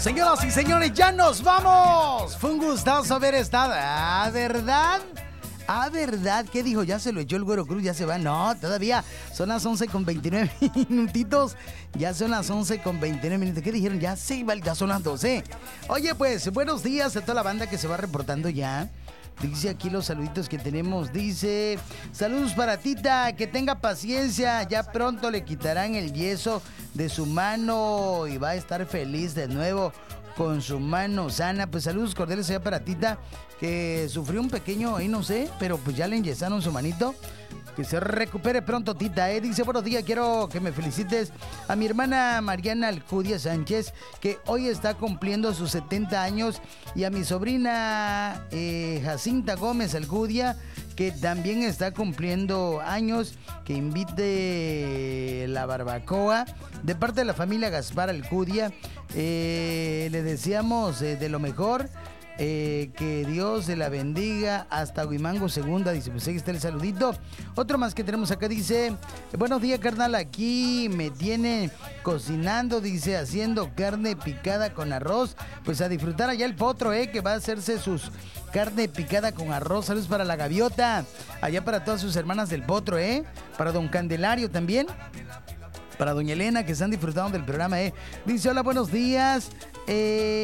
Señoras y señores, ya nos vamos. Fue un gustazo haber estado. ¿Ah, verdad? Ah, ¿verdad? ¿Qué dijo? ¿Ya se lo echó el Güero Cruz? ¿Ya se va? No, todavía. Son las 11:29 minutitos. Ya son las 11:29 minutos. ¿Qué dijeron? Ya se iba, ya son las 12. Oye, pues, buenos días a toda la banda que se va reportando ya. Dice aquí los saluditos que tenemos. Dice, saludos para Tita, que tenga paciencia. Ya pronto le quitarán el yeso de su mano y va a estar feliz de nuevo con su mano sana. Pues saludos cordiales allá para Tita, que sufrió un pequeño, ahí no sé, pero pues ya le enyesaron su manito. Que se recupere pronto, Tita, ¿eh? Dice, buenos días, quiero que me felicites a mi hermana Mariana Alcudia Sánchez, que hoy está cumpliendo sus 70 años, y a mi sobrina Jacinta Gómez Alcudia, que también está cumpliendo años, que invite la barbacoa de parte de la familia Gaspar Alcudia. Le deseamos de lo mejor. Que Dios se la bendiga hasta Huimango Segunda. Dice, pues ahí está el saludito. Otro más que tenemos acá dice, buenos días, carnal, aquí me tiene cocinando, dice, haciendo carne picada con arroz. Pues a disfrutar allá el potro, que va a hacerse sus carne picada con arroz. Saludos para la gaviota, allá para todas sus hermanas del potro, para don Candelario también, para doña Elena, que están disfrutando del programa, Dice, hola, buenos días,